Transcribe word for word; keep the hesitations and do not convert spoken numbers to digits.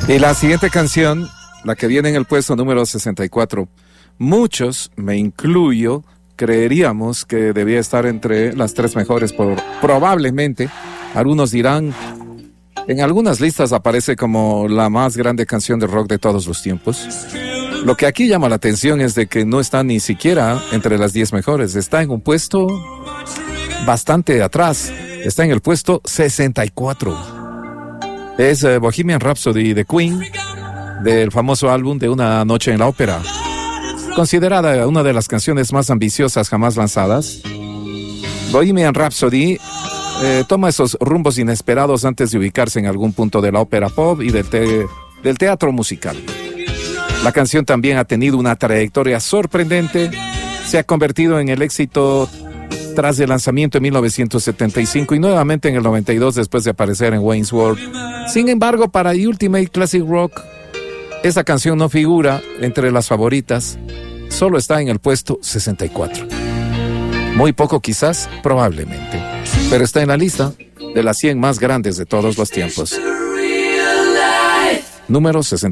Y la siguiente canción, la que viene en el puesto número sesenta y cuatro, muchos, me incluyo, creeríamos que debía estar entre las tres mejores, por, probablemente. Algunos dirán, en algunas listas aparece como la más grande canción de rock de todos los tiempos. Lo que aquí llama la atención es de que no está ni siquiera entre las diez mejores, está en un puesto bastante atrás, está en el puesto sesenta y cuatro. Es uh, Bohemian Rhapsody de Queen, del famoso álbum de Una Noche en la Ópera, considerada una de las canciones más ambiciosas jamás lanzadas. Bohemian Rhapsody eh, toma esos rumbos inesperados antes de ubicarse en algún punto de la ópera pop y del, te- del teatro musical. La canción también ha tenido una trayectoria sorprendente, se ha convertido en el éxito tras el lanzamiento en mil novecientos setenta y cinco y nuevamente en el noventa y dos después de aparecer en Wayne's World. Sin embargo, para Ultimate Classic Rock, esa canción no figura entre las favoritas, solo está en el puesto sesenta y cuatro. Muy poco quizás, probablemente, pero está en la lista de las cien más grandes de todos los tiempos. Número sesenta.